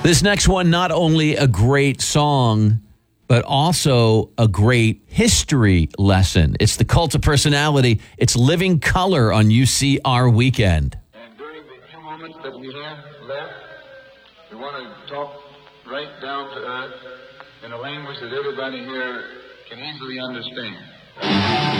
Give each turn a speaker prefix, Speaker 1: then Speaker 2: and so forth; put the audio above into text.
Speaker 1: This next one, not only a great song, but also a great history lesson. It's the Cult of Personality. It's Living Color on UCR Weekend.
Speaker 2: And during the few moments that we have left, we want to talk right down to earth in a language that everybody here can easily understand.